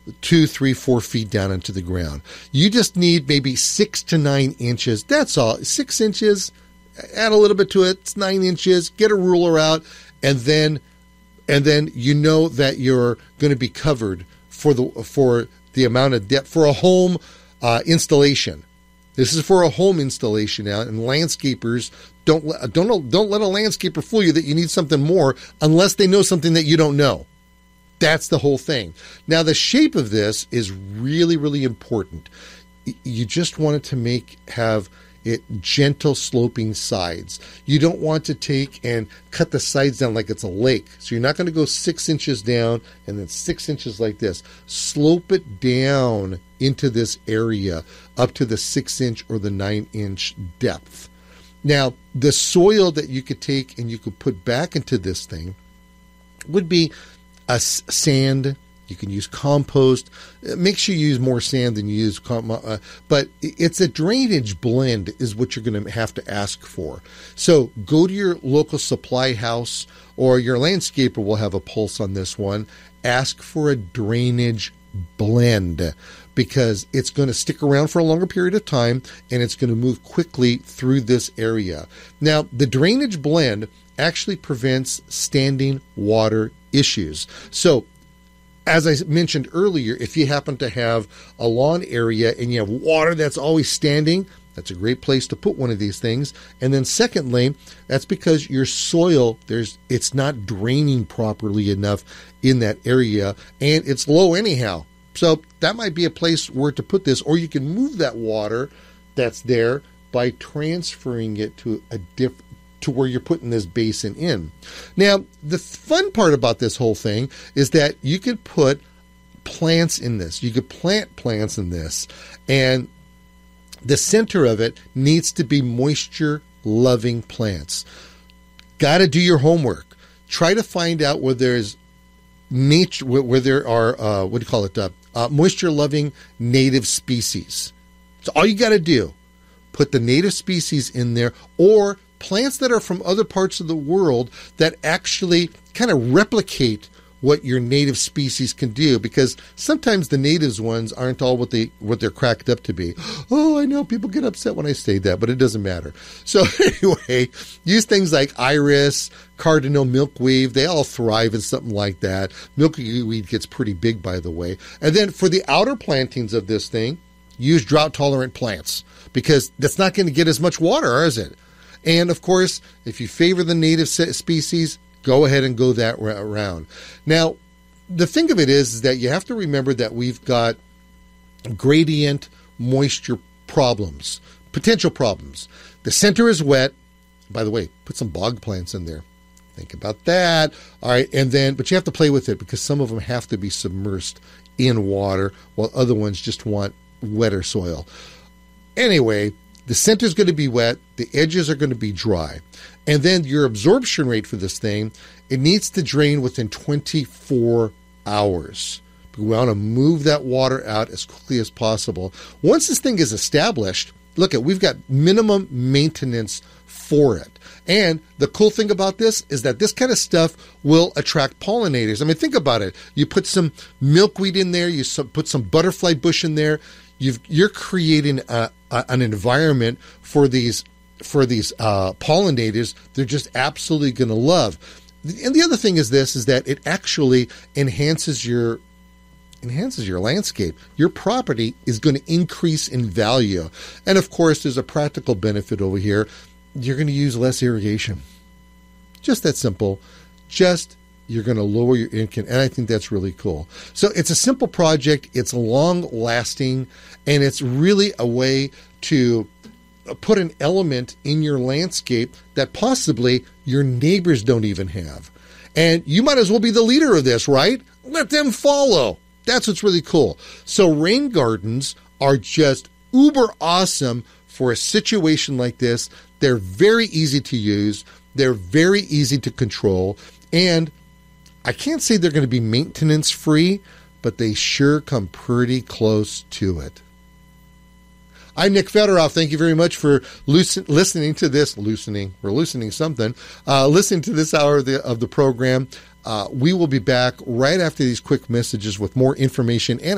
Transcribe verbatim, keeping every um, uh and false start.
two, three, four feet down into the ground. You just need maybe six to nine inches. That's all. Six inches, add a little bit to it. It's nine inches. Get a ruler out, and then, and then you know that you're going to be covered for the for the amount of depth for a home uh, installation. This is for a home installation now, and landscapers don't let, don't don't let a landscaper fool you that you need something more unless they know something that you don't know. That's the whole thing. Now, the shape of this is really, really important. You just want it to make have it gentle sloping sides. You don't want to take and cut the sides down like it's a lake. So you're not going to go six inches down and then six inches like this. Slope it down into this area up to the six inch or the nine inch depth. Now, the soil that you could take and you could put back into this thing would be a sand. You can use compost. Make sure you use more sand than you use compost. Uh, but it's a drainage blend is what you're going to have to ask for. So go to your local supply house, or your landscaper will have a pulse on this one. Ask for a drainage blend, because it's going to stick around for a longer period of time and it's going to move quickly through this area. Now, the drainage blend actually prevents standing water issues. So, as I mentioned earlier, if you happen to have a lawn area and you have water that's always standing, that's a great place to put one of these things. And then secondly, that's because your soil, there's it's not draining properly enough in that area, and it's low anyhow. So that might be a place where to put this, or you can move that water that's there by transferring it to a different to where you're putting this basin in. Now, the fun part about this whole thing is that you could put plants in this. You could plant plants in this, and the center of it needs to be moisture-loving plants. Got to do your homework. Try to find out where there's nature, where there are uh, what do you call it, uh, uh, moisture-loving native species. So all you got to do, put the native species in there, or plants that are from other parts of the world that actually kind of replicate what your native species can do, because sometimes the natives ones aren't all what they what they're cracked up to be. Oh, I know people get upset when I say that, but it doesn't matter. So anyway, use things like iris, cardinal milkweed. They all thrive in something like that. Milkweed gets pretty big, by the way. And then for the outer plantings of this thing, use drought-tolerant plants, because that's not going to get as much water, is it? And, of course, if you favor the native species, go ahead and go that round. Now, the thing of it is, is that you have to remember that we've got gradient moisture problems, potential problems. The center is wet. By the way, put some bog plants in there. Think about that. All right, and then, but you have to play with it, because some of them have to be submersed in water, while other ones just want wetter soil. Anyway, the center is going to be wet, the edges are going to be dry. And then your absorption rate for this thing, it needs to drain within twenty-four hours. We want to move that water out as quickly as possible. Once this thing is established, look at, we've got minimum maintenance for it. And the cool thing about this is that this kind of stuff will attract pollinators. I mean, think about it. You put some milkweed in there, you put some butterfly bush in there, You've, you're creating a, a, an environment for these for these uh, pollinators. They're just absolutely going to love. And the other thing is this: is that it actually enhances your enhances your landscape. Your property is going to increase in value, and of course, there's a practical benefit over here. You're going to use less irrigation. Just that simple. Just You're going to lower your income, and I think that's really cool. So it's a simple project. It's long-lasting, and it's really a way to put an element in your landscape that possibly your neighbors don't even have. And you might as well be the leader of this, right? Let them follow. That's what's really cool. So rain gardens are just uber awesome for a situation like this. They're very easy to use. They're very easy to control, and I can't say they're going to be maintenance free, but they sure come pretty close to it. I'm Nick Federoff. Thank you very much for loosen, listening to this, loosening, we're loosening something, uh, listening to this hour of the, of the program. Uh, we will be back right after these quick messages with more information and